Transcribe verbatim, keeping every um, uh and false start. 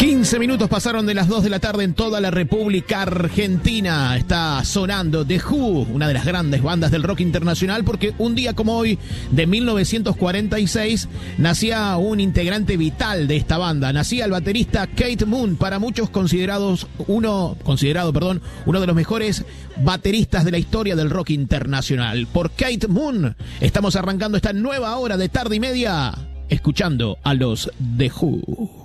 quince minutos pasaron de las dos de la tarde en toda la República Argentina. Está sonando The Who, una de las grandes bandas del rock internacional, porque un día como hoy, de mil novecientos cuarenta y seis, nacía un integrante vital de esta banda. Nacía el baterista Keith Moon, para muchos considerados uno, considerado, perdón, uno de los mejores bateristas de la historia del rock internacional. Por Keith Moon estamos arrancando esta nueva hora de tarde y media, escuchando a los The Who.